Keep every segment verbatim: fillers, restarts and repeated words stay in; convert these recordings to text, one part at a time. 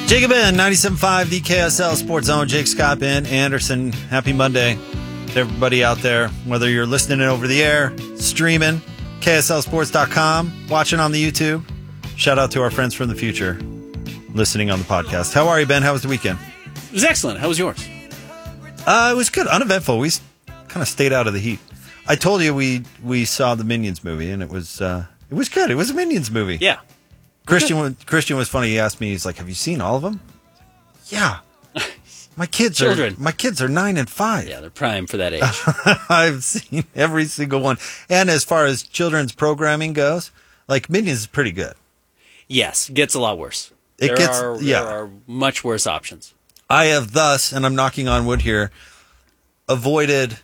Jacob Ben, ninety-seven point five, the K S L Sports Zone. Jake Scott, Ben Anderson. Happy Monday to everybody out there, whether you're listening over the air, streaming, K S L sports dot com, watching on the YouTube. Shout out to our friends from the future listening on the podcast. How are you, Ben? How was the weekend? It was excellent. How was yours? Uh, it was good. Uneventful. We kind of stayed out of the heat. I told you we we saw the Minions movie, and it was uh, it was good. It was a Minions movie. Yeah. Christian was, Christian was funny. He asked me, he's like, "Have you seen all of them?" Yeah. My kids Children. are my kids are nine and five. Yeah, they're prime for that age. I've seen every single one. And as far as children's programming goes, like Minions is pretty good. Yes, gets a lot worse. It there gets are, yeah. There are much worse options. I have thus, and I'm knocking on wood here, avoided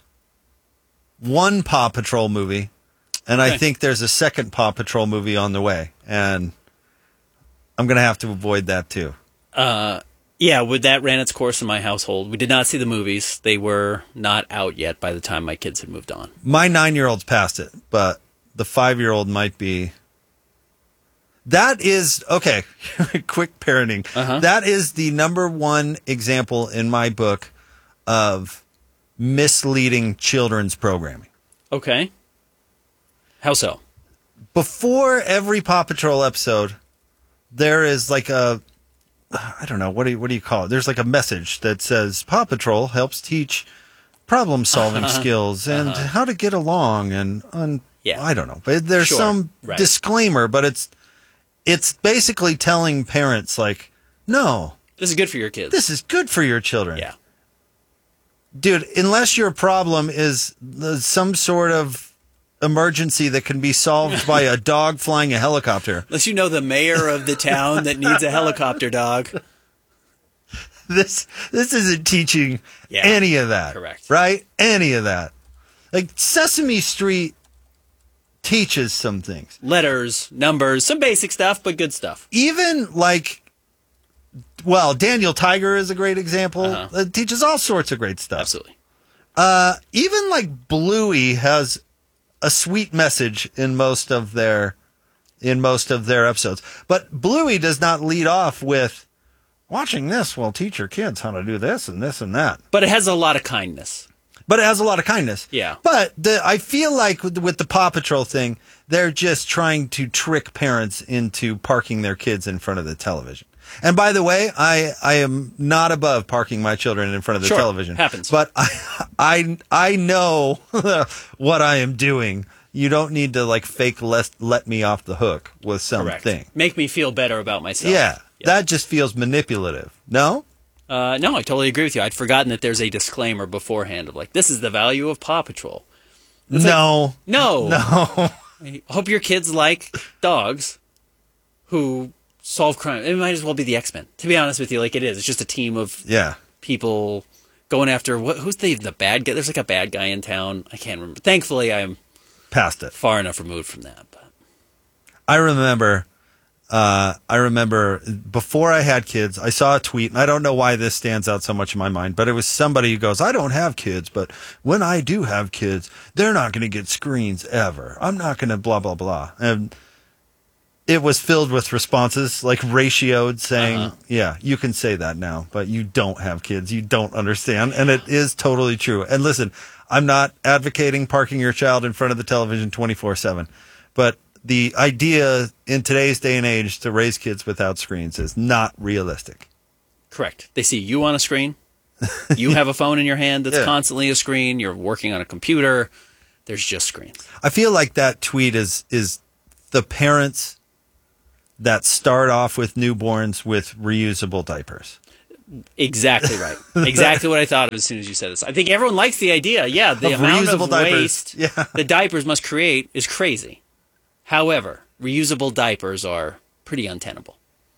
one Paw Patrol movie, and Okay. I think there's a second Paw Patrol movie on the way, and I'm going to have to avoid that too. Uh, yeah, with that ran its course in my household. We did not see the movies. They were not out yet by the time my kids had moved on. My nine-year-old's passed it, but the five-year-old might be. That is, okay, quick parenting. Uh-huh. That is the number one example in my book of misleading children's programming. Okay. How so? Before every Paw Patrol episode, there is like a, I don't know, what do you, what do you call it? There's like a message that says Paw Patrol helps teach problem-solving skills and Uh-huh. how to get along and, and Yeah. I don't know. But there's Sure. some Right. disclaimer, but it's it's basically telling parents like, no, This is good for your kids. this is good for your children. Yeah. Dude, unless your problem is the, some sort of emergency that can be solved by a dog flying a helicopter. Unless you know the mayor of the town that needs a helicopter dog. This this isn't teaching Yeah, any of that. correct. Right? Any of that. Like Sesame Street teaches some things. Letters, numbers, some basic stuff, but good stuff. Even like, well, Daniel Tiger is a great example. Uh-huh. It teaches all sorts of great stuff. Absolutely. Uh, even like Bluey has a sweet message in most of their in most of their episodes. But Bluey does not lead off with watching this will teach your kids how to do this and this and that. But it has a lot of kindness. But it has a lot of kindness. Yeah. But the, I feel like with the, with the Paw Patrol thing, they're just trying to trick parents into parking their kids in front of the television. And by the way, I, I am not above parking my children in front of the Sure, television. happens. But I, I, I know what I am doing. You don't need to like fake let, let me off the hook with Correct. something. Make me feel better about myself. Yeah, that just feels manipulative. No? Uh, no, I totally agree with you. I'd forgotten that there's a disclaimer beforehand of like, this is the value of Paw Patrol. It's No. No. No. I hope your kids like dogs who solve crime. It might as well be the X-Men. To be honest with you, like it is. It's just a team of Yeah. people going after what? Who's the the bad guy? There's like a bad guy in town. I can't remember. Thankfully, I'm Past it. far enough removed from that. But I remember, uh, I remember before I had kids, I saw a tweet, and I don't know why this stands out so much in my mind, but it was somebody who goes, I don't have kids, but when I do have kids, they're not going to get screens ever. I'm not going to blah, blah, blah. And it was filled with responses, like ratioed, saying, Uh-huh. yeah, you can say that now, but you don't have kids. You don't understand. And it is totally true. And listen, I'm not advocating parking your child in front of the television twenty-four seven, but the idea in today's day and age to raise kids without screens is not realistic. correct. They see you on a screen. You have a phone in your hand that's Yeah. constantly a screen. You're working on a computer. There's just screens. I feel like that tweet is is the parents that start off with newborns with reusable diapers. Exactly right. Exactly what I thought of as soon as you said this. I think everyone likes the idea. Yeah, the Of amount reusable of diapers. waste Yeah. the diapers must create is crazy. However, reusable diapers are pretty untenable.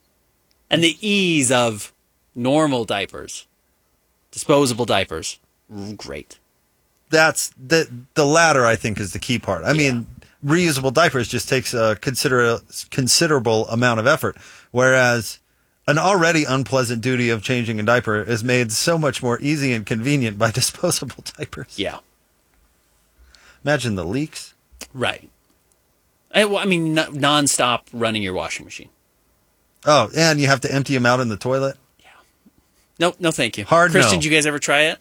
And the ease of normal diapers, disposable diapers, great. That's the the latter, I think, is the key part. I mean, reusable diapers just takes a consider, considerable amount of effort, whereas an already unpleasant duty of changing a diaper is made so much more easy and convenient by disposable diapers. Yeah, Imagine the leaks. right. I, well, I mean, n- non-stop running your washing machine. Oh, and you have to empty them out in the toilet? No, no, thank you. Hard Christian, no. did you guys ever try it?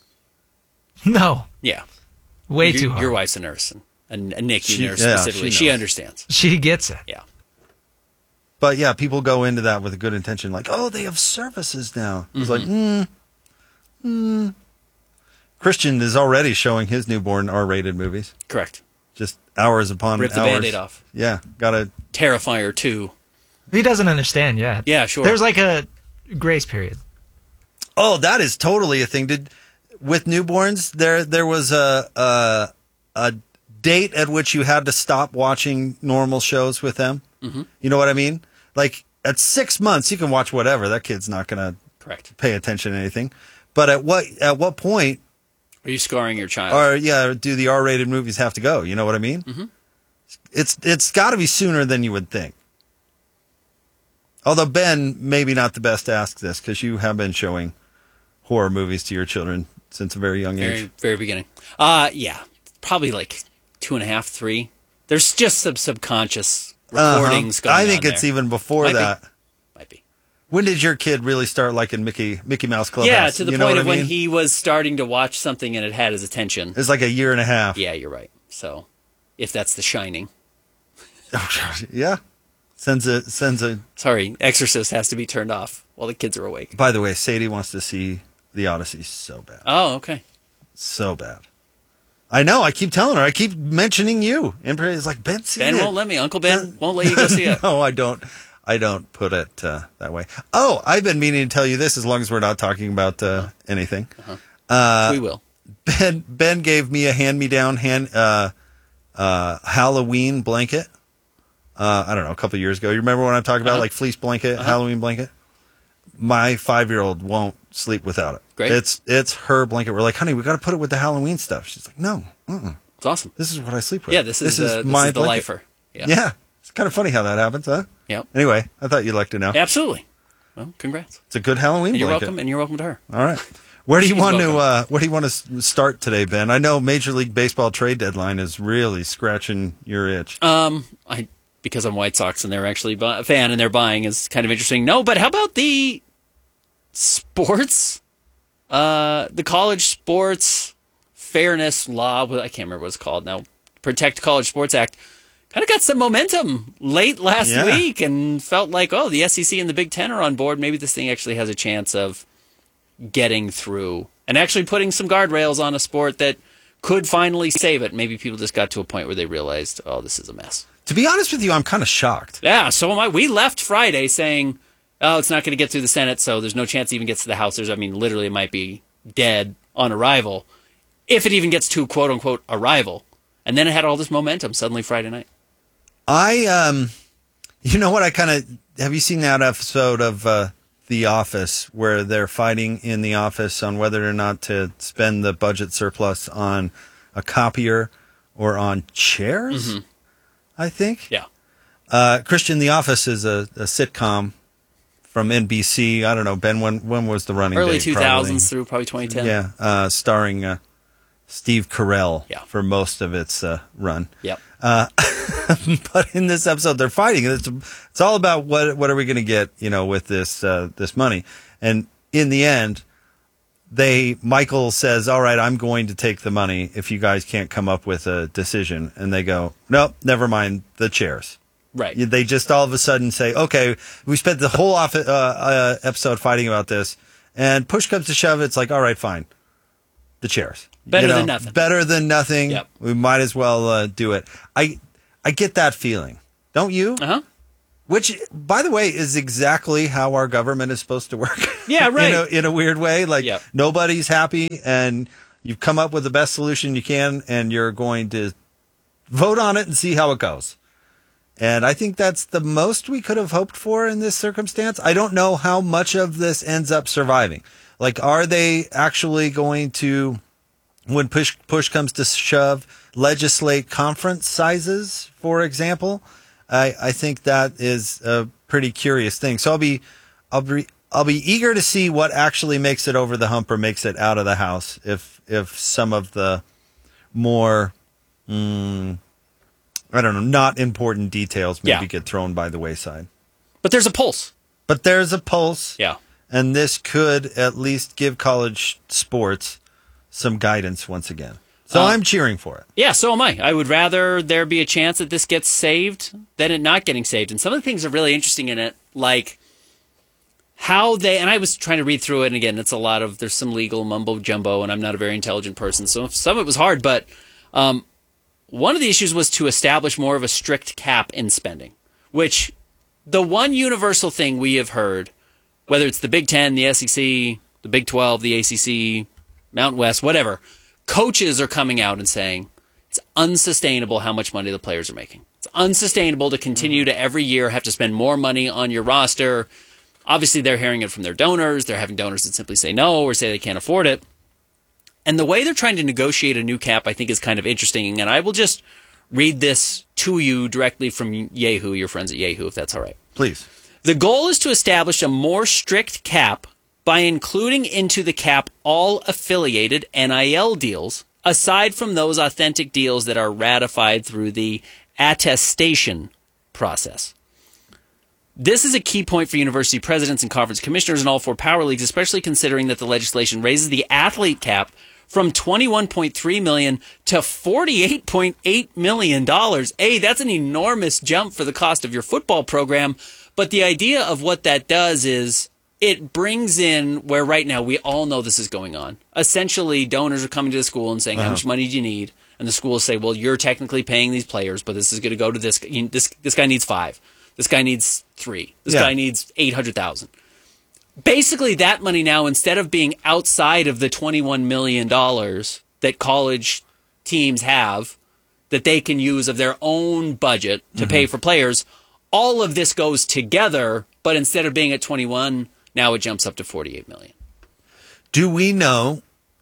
No. Yeah. Way your, too hard. Your wife's a nurse, and a Nikki She- nurse yeah, specifically. she She, knows. understands. She gets it. Yeah. But yeah, people go into that with a good intention, like, oh, they have services now. It's like, hmm, hmm. Christian is already showing his newborn R-rated movies, Correct. just hours upon Rip the hours. Band-Aid off. Yeah, gotta. Terrifier two. He doesn't understand yet. Yeah, sure. There's like a grace period. Oh, that is totally a thing. Did with newborns there there was a a, a date at which you had to stop watching normal shows with them? Mm-hmm. You know what I mean? Like at six months, you can watch whatever. That kid's not gonna Correct. pay attention to anything. But at what at what point, Are you scarring your child? or yeah, do the R-rated movies have to go? You know what I mean? Mm-hmm. It's it's got to be sooner than you would think. Although Ben, maybe not the best to ask this because you have been showing horror movies to your children since a very young very, age. very beginning. Uh, yeah. Probably like two and a half, three. There's just some subconscious recordings Uh-huh. going I think on it's there. even before Might be. that. Might be. When did your kid really start liking Mickey Mickey Mouse Clubhouse? Yeah, to the You know point what of I when mean? he was starting to watch something and it had his attention. It's like a year and a half. Yeah, you're right. So, if that's The Shining. Yeah. Sends a sends a. Sorry, Exorcist has to be turned off while the kids are awake. By the way, Sadie wants to see The Odyssey so bad, Oh, okay. so bad. I know. I keep telling her. I keep mentioning you, and it's like Ben. Seen Ben it. won't let me. Uncle Ben won't let you go see it. No, I don't. I don't put it uh, that way. Oh, I've been meaning to tell you this. As long as we're not talking about uh, anything, we will. Ben Ben gave me a hand-me-down hand uh, uh, Halloween blanket. Uh, I don't know, a couple of years ago. You remember when I talked about Uh-huh. like fleece blanket, Halloween blanket? My five-year-old won't sleep without it. Great. It's it's her blanket. We're like, honey, we got to put it with the Halloween stuff. She's like, no, uh-uh. It's awesome. This is what I sleep with. Yeah, this is, uh, this my is the blanket. lifer. Yeah. Yeah, it's kind of funny how that happens, huh? Yep. Anyway, I thought you'd like to know. Absolutely. Well, congrats. It's a good Halloween And you're blanket. welcome, and you're welcome to her. All right. Where do you She's want to welcome. uh, Where do you want to s- start today, Ben? I know Major League Baseball trade deadline is really scratching your itch. Um, I because I'm White Sox and they're actually bu- a fan and they're buying is kind of interesting. No, but how about the sports? Uh, the college sports fairness law. I can't remember what it's called now. Protect College Sports Act. Kind of got some momentum late last Yeah. week and felt like, oh, the S E C and the Big Ten are on board. Maybe this thing actually has a chance of getting through and actually putting some guardrails on a sport that could finally save it. Maybe people just got to a point where they realized, oh, this is a mess. To be honest with you, I'm kind of shocked. Yeah, so am I. We left Friday saying, oh, it's not going to get through the Senate, so there's no chance it even gets to the House. There's, I mean, literally it might be dead on arrival, if it even gets to quote-unquote arrival. And then it had all this momentum suddenly Friday night. I, um, you know what? I kind of have you seen that episode of uh, The Office where they're fighting in the office on whether or not to spend the budget surplus on a copier or on chairs? Mm-hmm. I think. Yeah. Uh, Christian, The Office is a, a sitcom from N B C. I don't know, Ben. When when was the running? Early date, two thousands through probably twenty ten. Yeah, uh, starring uh, Steve Carell Yeah. for most of its uh, run. Yep. But in this episode, they're fighting. It's it's all about what what are we going to get, you know, with this uh, this money. And in the end, they Michael says, "All right, I'm going to take the money if you guys can't come up with a decision." And they go, "Nope, never mind the chairs." Right. They just all of a sudden say, "Okay, we spent the whole off, uh, uh, episode fighting about this, and push comes to shove, it's like, all right, fine, the chairs, Better You know, than nothing. Better than nothing. Yep. We might as well uh, do it." I I get that feeling, don't you? Uh-huh. Which, by the way, is exactly how our government is supposed to work. Yeah, right. in, a, in a weird way, like Yep. nobody's happy, and you've come up with the best solution you can, and you're going to vote on it and see how it goes. And I think that's the most we could have hoped for in this circumstance. I don't know how much of this ends up surviving. Like, are they actually going to, when push push comes to shove, legislate conference sizes, for example? I, I think that is a pretty curious thing. So I'll be, I'll be, I'll be eager to see what actually makes it over the hump or makes it out of the House. If if some of the more, mm, I don't know, not important details maybe Yeah. get thrown by the wayside. But there's a pulse. But there's a pulse. Yeah. And this could at least give college sports some guidance once again. So Uh, I'm cheering for it. Yeah, so am I. I would rather there be a chance that this gets saved than it not getting saved. And some of the things are really interesting in it, like how they, and I was trying to read through it, and again, it's a lot of, there's some legal mumbo jumbo, and I'm not a very intelligent person, so some of it was hard, but um, one of the issues was to establish more of a strict cap in spending, which the one universal thing we have heard, whether it's the Big Ten, the S E C, the Big twelve, the A C C, Mountain West, whatever, coaches are coming out and saying it's unsustainable how much money the players are making. It's unsustainable to continue to every year have to spend more money on your roster. Obviously, they're hearing it from their donors. They're having donors that simply say no or say they can't afford it. And the way they're trying to negotiate a new cap, I think, is kind of interesting. And I will just read this to you directly from Yahoo, your friends at Yahoo, if that's all right. Please. The goal is to establish a more strict cap by including into the cap all affiliated N I L deals, aside from those authentic deals that are ratified through the attestation process. This is a key point for university presidents and conference commissioners in all four power leagues, especially considering that the legislation raises the athlete cap from twenty-one point three million dollars to forty-eight point eight million dollars. Hey, that's an enormous jump for the cost of your football program. But the idea of what that does is it brings in where right now we all know this is going on. Essentially, donors are coming to the school and saying, uh-huh. how much money do you need? And the schools say, well, you're technically paying these players, but this is going to go to this. This this guy needs five. This guy needs three. This yeah. guy needs eight hundred thousand. Basically, that money now, instead of being outside of the twenty-one million dollars that college teams have that they can use of their own budget to mm-hmm. pay for players, all of this goes together, but instead of being at twenty-one, now it jumps up to forty-eight million dollars. Do we know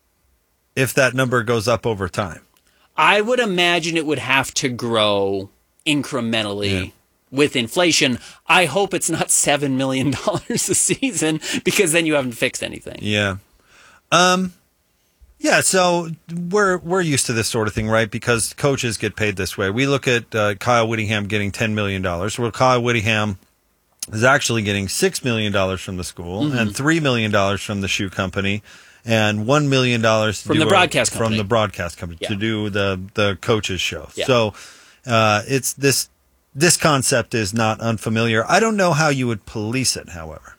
if that number goes up over time? I would imagine it would have to grow incrementally. Yeah. With inflation. I hope it's not seven million dollars a season, because then you haven't fixed anything. Yeah. Um, yeah, so we're we're used to this sort of thing, right? Because coaches get paid this way. We look at uh, Kyle Whittingham getting ten million dollars, where Kyle Whittingham is actually getting six million dollars from the school mm-hmm. and three million dollars from the shoe company and one million dollars from the broadcast a, company. From the broadcast company yeah. to do the, the coaches show. Yeah. So uh, it's this... This concept is not unfamiliar. I don't know how you would police it, however.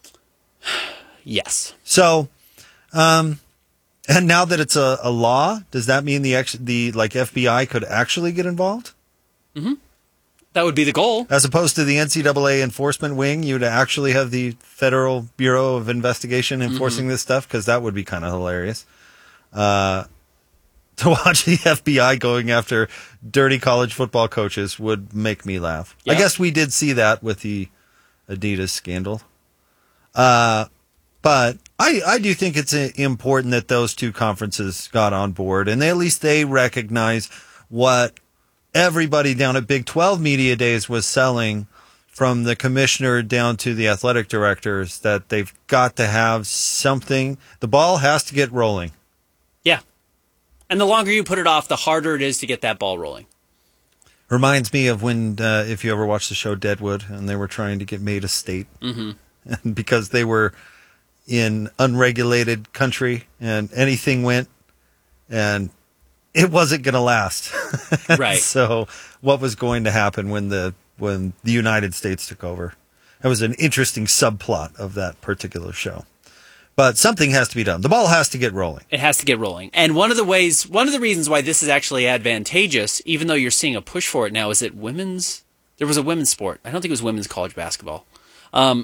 Yes. So, um, and now that it's a, a law, does that mean the ex- the like F B I could actually get involved? Mm-hmm. That would be the goal. As opposed to the N C double A enforcement wing, you'd actually have the Federal Bureau of Investigation enforcing mm-hmm. this stuff, because that would be kind of hilarious. Uh, to watch the F B I going after dirty college football coaches would make me laugh. Yep. I guess we did see that with the Adidas scandal. Uh, but I, I do think it's important that those two conferences got on board, and they, at least they recognize what everybody down at Big twelve Media Days was selling, from the commissioner down to the athletic directors, that they've got to have something. The ball has to get rolling. Yeah. And the longer you put it off, the harder it is to get that ball rolling. Reminds me of when, uh, if you ever watched the show Deadwood, and they were trying to get made a state. Mm-hmm. And because they were in unregulated country and anything went, and it wasn't going to last. Right. So what was going to happen when the when the United States took over? That was an interesting subplot of that particular show. But something has to be done. The ball has to get rolling. It has to get rolling. And one of the ways, one of the reasons why this is actually advantageous, even though you're seeing a push for it now, is that women's, there was a women's sport. I don't think it was women's college basketball. Um,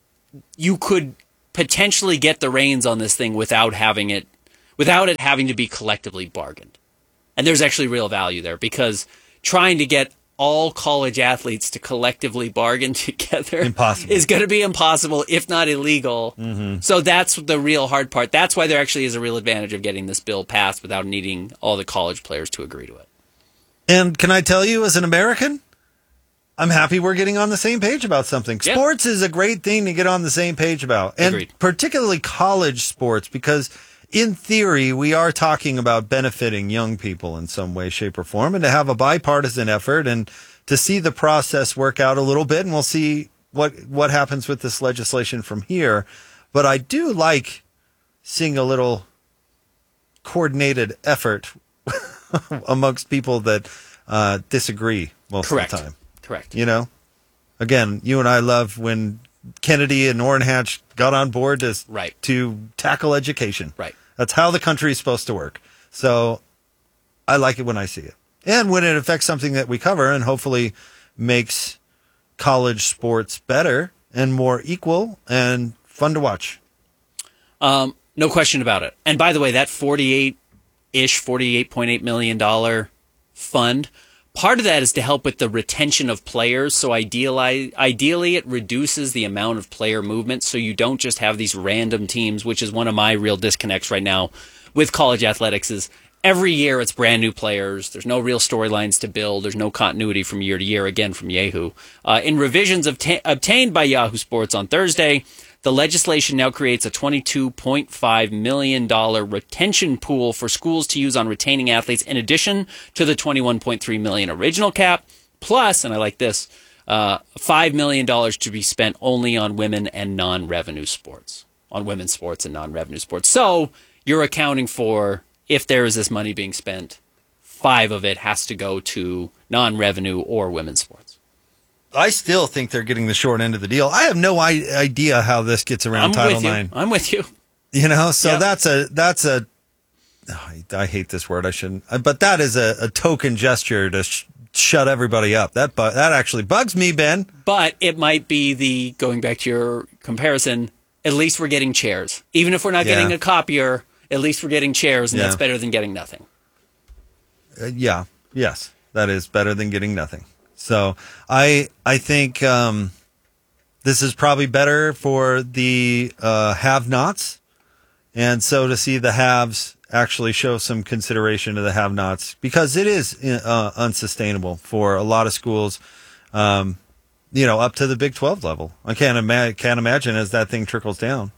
you could potentially get the reins on this thing without having it, without it having to be collectively bargained. And there's actually real value there, because trying to get all college athletes to collectively bargain together impossible. is going to be impossible, if not illegal. Mm-hmm. So that's the real hard part. That's why there actually is a real advantage of getting this bill passed without needing all the college players to agree to it. And can I tell you, as an American, I'm happy we're getting on the same page about something. Yeah. Sports is a great thing to get on the same page about. And Agreed. Particularly college sports, because in theory, we are talking about benefiting young people in some way, shape, or form, and to have a bipartisan effort and to see the process work out a little bit. And we'll see what what happens with this legislation from here, but I do like seeing a little coordinated effort amongst people that uh, disagree most Correct. of the time. Correct. You know, again, you and I love when Kennedy and Orrin Hatch got on board to Right. to tackle education. Right. That's how the country is supposed to work. So I like it when I see it, and when it affects something that we cover, and hopefully makes college sports better and more equal and fun to watch. Um, no question about it. And by the way, that forty-eight-ish, forty-eight point eight million dollars fund, part of that is to help with the retention of players. So ideally, ideally, it reduces the amount of player movement so you don't just have these random teams, which is one of my real disconnects right now with college athletics is every year it's brand new players. There's no real storylines to build. There's no continuity from year to year, again, from Yahoo. Uh, in revisions obta- obtained by Yahoo Sports on Thursday, the legislation now creates a twenty-two point five million dollars retention pool for schools to use on retaining athletes in addition to the twenty-one point three million dollars original cap, plus, and I like this, uh, five million dollars to be spent only on women and non-revenue sports, on women's sports and non-revenue sports. So you're accounting for, if there is this money being spent, five of it has to go to non-revenue or women's sports. I still think they're getting the short end of the deal. I have no I- idea how this gets around I'm Title with you. nine. I'm with you. You know, so Yeah. that's a that's a. oh, I, I hate this word. I shouldn't. uh, But that is a, a token gesture to sh- shut everybody up. That bu- that actually bugs me, Ben. But it might be the, going back to your comparison, at least we're getting chairs. Even if we're not Yeah. getting a copier, at least we're getting chairs, and Yeah. that's better than getting nothing. Uh, yeah. Yes, that is better than getting nothing. So I I think um, this is probably better for the uh, have-nots, and so to see the haves actually show some consideration to the have-nots, because it is uh, unsustainable for a lot of schools, um, you know, up to the Big twelve level. I can't ima- can't imagine as that thing trickles down.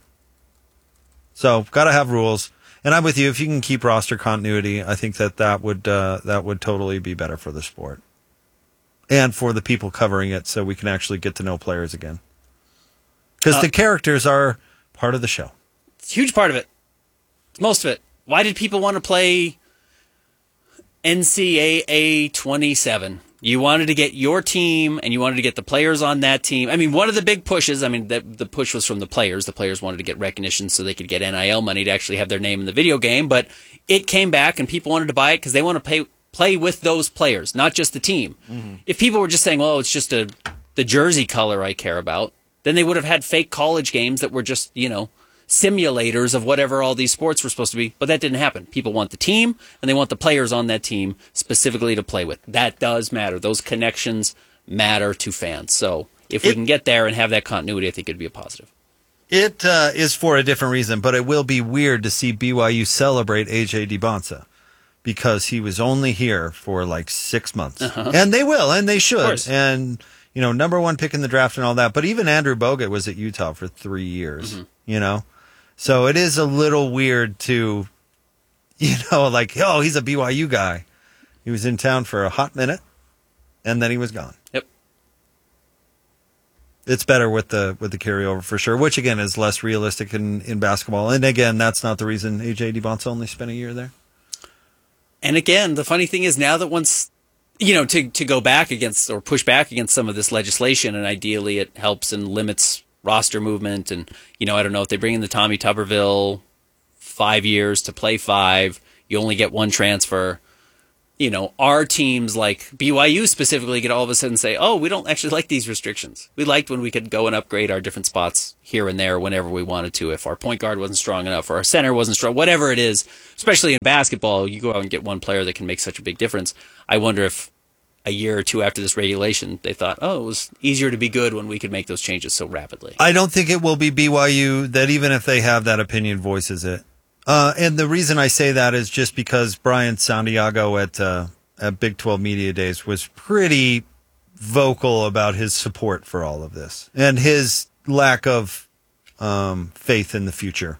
So got to have rules. And I'm with you. If you can keep roster continuity, I think that that would uh, that would totally be better for the sport and for the people covering it, so we can actually get to know players again. Because Uh, the characters are part of the show. It's a huge part of it. It's most of it. Why did people want to play N C A A twenty-seven? You wanted to get your team, and you wanted to get the players on that team. I mean, one of the big pushes, I mean, the, the push was from the players. The players wanted to get recognition so they could get N I L money to actually have their name in the video game. But it came back, and people wanted to buy it because they want to pay, play with those players, not just the team. Mm-hmm. If people were just saying, well, it's just a the jersey color I care about, then they would have had fake college games that were just, you know, simulators of whatever all these sports were supposed to be. But that didn't happen. People want the team, and they want the players on that team specifically to play with. That does matter. Those connections matter to fans. So if we It- can get there and have that continuity, I think it'd be a positive. It uh, is for a different reason, but it will be weird to see B Y U celebrate A J DiBonsa because he was only here for like six months. Uh-huh. And they will, and they Of should. course. And, you know, number one pick in the draft and all that. But even Andrew Bogut was at Utah for three years, Mm-hmm. you know? So it is a little weird to, you know, like, oh, he's a B Y U guy. He was in town for a hot minute, and then he was gone. Yep. It's better with the with the carryover for sure, which again is less realistic in, in basketball. And again, that's not the reason A J DiBonsa only spent a year there. And again, the funny thing is now that once, you know, to, to go back against or push back against some of this legislation, and ideally it helps and limits roster movement. And, you know, I don't know if they bring in the Tommy Tuberville five years to play five, you only get one transfer. You know, our teams like B Y U specifically could all of a sudden say, oh, we don't actually like these restrictions. We liked when we could go and upgrade our different spots here and there whenever we wanted to. If our point guard wasn't strong enough or our center wasn't strong, whatever it is, especially in basketball, you go out and get one player that can make such a big difference. I wonder if a year or two after this regulation, they thought, oh, it was easier to be good when we could make those changes so rapidly. I don't think it will be B Y U that even if they have that opinion voices it. Uh, and the reason I say that is just because Brian Santiago at uh, at Big twelve Media Days was pretty vocal about his support for all of this and his lack of um, faith in the future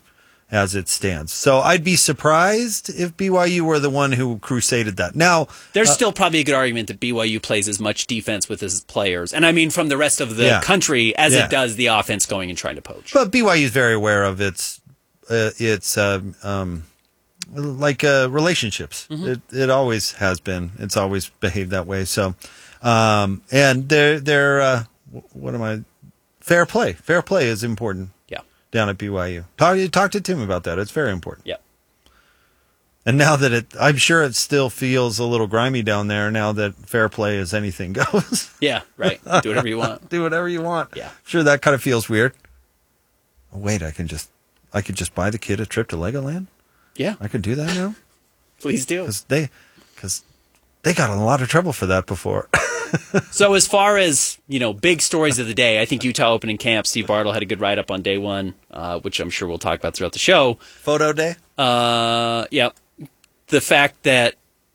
as it stands. So I'd be surprised if B Y U were the one who crusaded that. Now, There's uh, still probably a good argument that B Y U plays as much defense with his players, and I mean from the rest of the Yeah. country as Yeah. it does the offense going and trying to poach. but B Y U is very aware of its uh, its um, um, like uh, relationships. Mm-hmm. It it always has been. It's always behaved that way. So, um, and they're they're uh, what am I? Fair play. Fair play is important. Yeah. Down at B Y U. Talk, talk to Tim about that. It's very important. Yeah. And now that it, I'm sure it still feels a little grimy down there now that fair play is anything goes. Yeah, right. Do whatever you want. Do whatever you want. Yeah. Sure, that kind of feels weird. Oh, wait, I can just, I could just buy the kid a trip to Legoland? Yeah, I could do that now? please do. Because they, because they got in a lot of trouble for that before. So as far as, you know, big stories of the day, I think Utah opening camp, Steve Bartle had a good write-up on day one, uh, which I'm sure we'll talk about throughout the show. Photo day? Uh, yeah. The fact that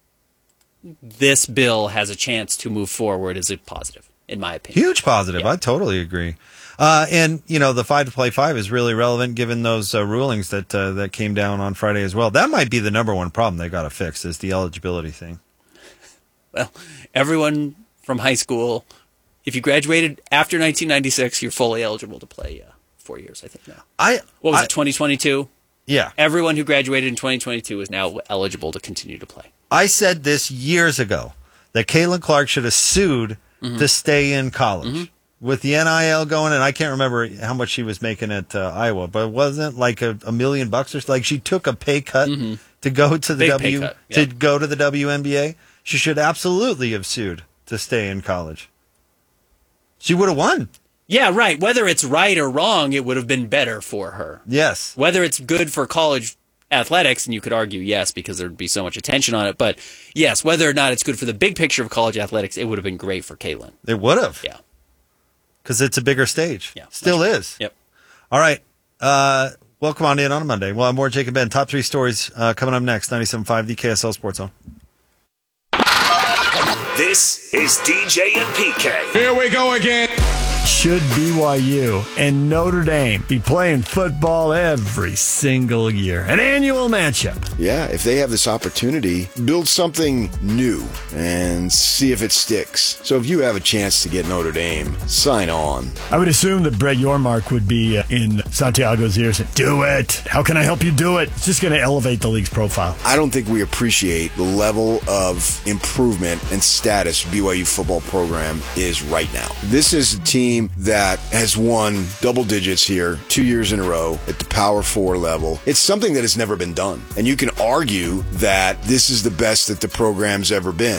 this bill has a chance to move forward is a positive, in my opinion. Huge positive. Yeah. I totally agree. Uh, and, you know, the five to play five is really relevant given those uh, rulings that uh, that came down on Friday as well. That might be the number one problem they got to fix is the eligibility thing. Well, everyone from high school, if you graduated after nineteen ninety-six, you're fully eligible to play uh, four years, I think now. I What was I- it, twenty twenty-two? Yeah. Everyone who graduated in twenty twenty-two is now eligible to continue to play. I said this years ago that Caitlin Clark should have sued Mm-hmm. to stay in college with the N I L going. And I can't remember how much she was making at uh, Iowa, but it wasn't like a, a million bucks or so. Like she took a pay cut to go to the Mm-hmm. Big pay W cut, yeah. to go to the W N B A. She should absolutely have sued to stay in college. She would have won. Yeah, right. Whether it's right or wrong, it would have been better for her. Yes. Whether it's good for college athletics, and you could argue yes, because there'd be so much attention on it, but yes, whether or not it's good for the big picture of college athletics, it would have been great for Caitlin. It would have. Yeah. Because it's a bigger stage. Yeah. Still is. Yep. All right. Uh, welcome on in on a Monday. We'll have more Jake and Ben. Top three stories uh, coming up next. ninety-seven point five, the K S L Sports Zone. This is D J and P K. Here we go again. Should B Y U and Notre Dame be playing football every single year? An annual matchup. Yeah, if they have this opportunity, build something new and see if it sticks. So if you have a chance to get Notre Dame, sign on. I would assume that Brett Yormark would be uh, in Santiago's ears saying, do it. How can I help you do it? It's just going to elevate the league's profile. I don't think we appreciate the level of improvement and status B Y U football program is right now. This is a team that has won double digits here two years in a row at the Power Four level. It's something that has never been done. And you can argue that this is the best that the program's ever been.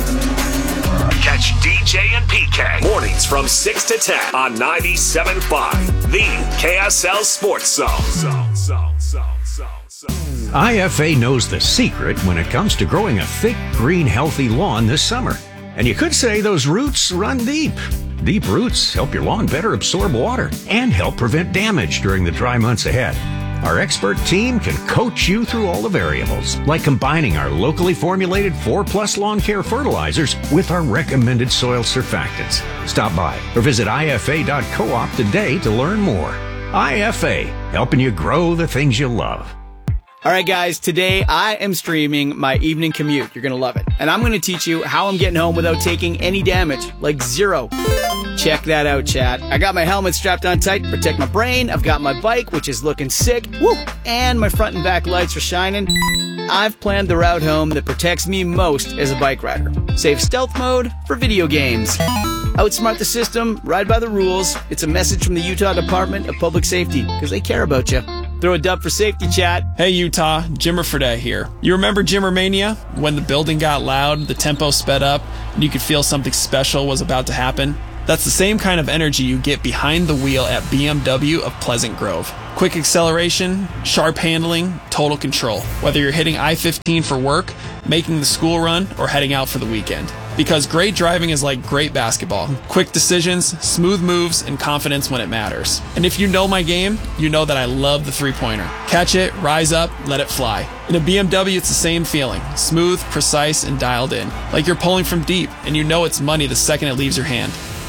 Catch D J and P K mornings from six to ten on ninety-seven point five, the K S L Sports Zone. Zone, zone, zone, zone, zone. I F A knows the secret when it comes to growing a thick, green, healthy lawn this summer. And you could say those roots run deep. Deep roots help your lawn better absorb water and help prevent damage during the dry months ahead. Our expert team can coach you through all the variables, like combining our locally formulated four plus lawn care fertilizers with our recommended soil surfactants. Stop by or visit I F A dot coop today to learn more. I F A, helping you grow the things you love. All right, guys, today I am streaming my evening commute. You're going to love it. And I'm going to teach you how I'm getting home without taking any damage, like zero. Check that out, chat. I got my helmet strapped on tight to protect my brain. I've got my bike, which is looking sick. Woo! And my front and back lights are shining. I've planned the route home that protects me most as a bike rider. Save stealth mode for video games. Outsmart the system, ride by the rules. It's a message from the Utah Department of Public Safety, because they care about you. Throw a dub for safety, chat. Hey Utah, Jimmer Fredette here. You remember Jimmermania? When the building got loud, the tempo sped up, and you could feel something special was about to happen? That's the same kind of energy you get behind the wheel at B M W of Pleasant Grove. Quick acceleration, sharp handling, total control. Whether you're hitting I fifteen for work, making the school run, or heading out for the weekend. Because great driving is like great basketball. Quick decisions, smooth moves, and confidence when it matters. And if you know my game, you know that I love the three-pointer. Catch it, rise up, let it fly. In a B M W, it's the same feeling. Smooth, precise, and dialed in. Like you're pulling from deep, and you know it's money the second it leaves your hand.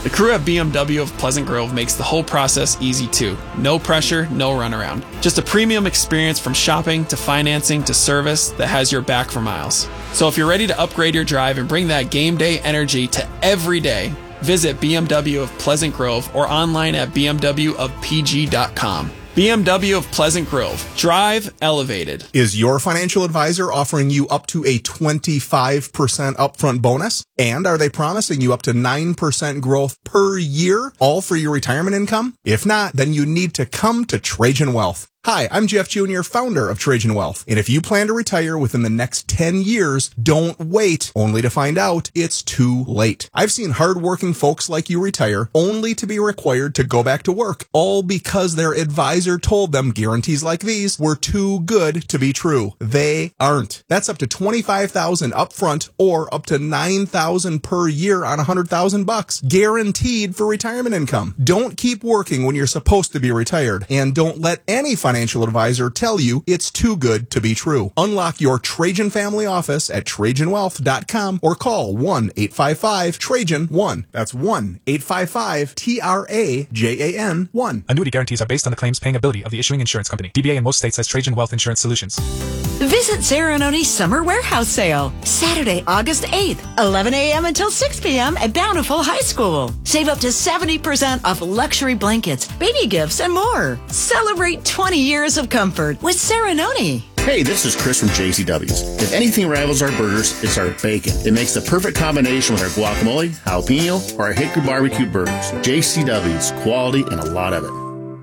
The crew at B M W of Pleasant Grove makes the whole process easy too. No pressure, no runaround. Just a premium experience from shopping to financing to service that has your back for miles. So if you're ready to upgrade your drive and bring that game day energy to every day, visit B M W of Pleasant Grove or online at b m w of p g dot com. B M W of Pleasant Grove. Drive elevated. Is your financial advisor offering you up to a twenty-five percent upfront bonus? And are they promising you up to nine percent growth per year, all for your retirement income? If not, then you need to come to Trajan Wealth. Hi, I'm Jeff Junior, founder of Trajan Wealth. And if you plan to retire within the next ten years, don't wait only to find out it's too late. I've seen hardworking folks like you retire only to be required to go back to work, all because their advisor told them guarantees like these were too good to be true. They aren't. That's up to twenty-five thousand dollars upfront or up to nine thousand dollars per year on one hundred thousand bucks, guaranteed for retirement income. Don't keep working when you're supposed to be retired, and don't let any financial Financial advisor tell you it's too good to be true. Unlock your Trajan family office at trajan wealth dot com or call one eight five five Trajan one. That's one eight five five T R A J A N one. Annuity guarantees are based on the claims paying ability of the issuing insurance company. D B A in most states has Trajan Wealth Insurance Solutions. Visit Serenoni's Summer Warehouse Sale, Saturday, August eighth, eleven a.m. until six p.m. at Bountiful High School. Save up to seventy percent off luxury blankets, baby gifts, and more. Celebrate twenty years of comfort with Serenoni. Hey, this is Chris from J C W's. If anything rivals our burgers, it's our bacon. It makes the perfect combination with our guacamole, jalapeno, or our hickory barbecue burgers. J C W's, quality and a lot of it.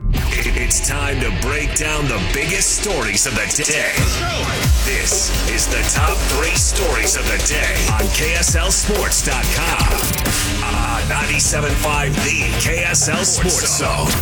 It's time to break down the biggest stories of the day. This is the top three stories of the day on K S L Sports dot com. On ninety-seven point five, the K S L Sports Zone.